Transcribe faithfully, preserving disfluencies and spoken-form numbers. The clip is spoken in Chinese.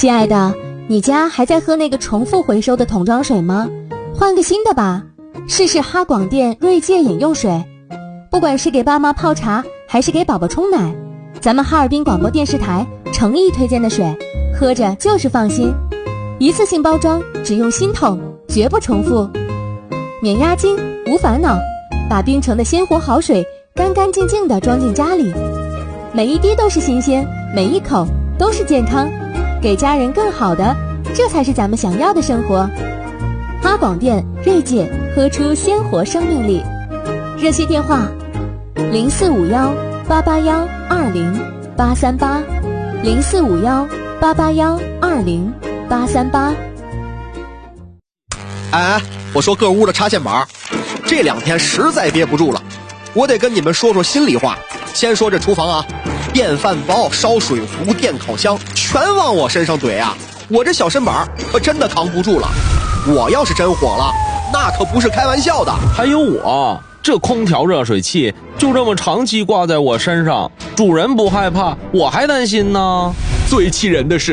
亲爱的，你家还在喝那个重复回收的桶装水吗？换个新的吧，试试哈广电锐界饮用水。不管是给爸妈泡茶还是给宝宝冲奶，咱们哈尔滨广播电视台诚意推荐的水，喝着就是放心。一次性包装，只用新桶，绝不重复，免押金无烦恼，把冰城的鲜活好水干干净净地装进家里，每一滴都是新鲜，每一口都是健康，给家人更好的，这才是咱们想要的生活。哈广电锐界，喝出鲜活生命力。热线电话零四五幺八八幺二零八三八，零四五幺八八幺二零八三八。 哎，我说各屋的插线板，这两天实在憋不住了，我得跟你们说说心里话。先说这厨房啊，电饭煲、烧水壶、电烤箱全往我身上怼啊，我这小身板可真的扛不住了。我要是真火了，那可不是开玩笑的。 还有我这空调热水器就这么长期挂在我身上，主人不害怕，我还担心呢。 最气人的是